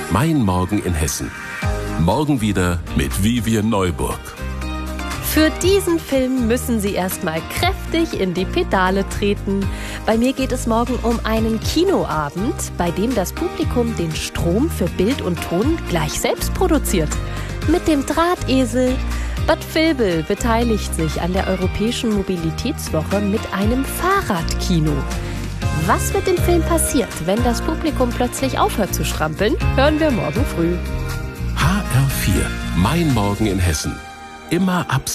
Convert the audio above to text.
Mein Morgen in Hessen. Morgen wieder mit Vivian Neuburg. Für diesen Film müssen Sie erstmal kräftig in die Pedale treten. Bei mir geht es morgen um einen Kinoabend, bei dem das Publikum den Strom für Bild und Ton gleich selbst produziert. Mit dem Drahtesel. Bad Vilbel beteiligt sich an der Europäischen Mobilitätswoche mit einem Fahrradkino. Was mit dem Film passiert, wenn das Publikum plötzlich aufhört zu strampeln, hören wir morgen früh. HR4. Mein Morgen in Hessen. Immer ab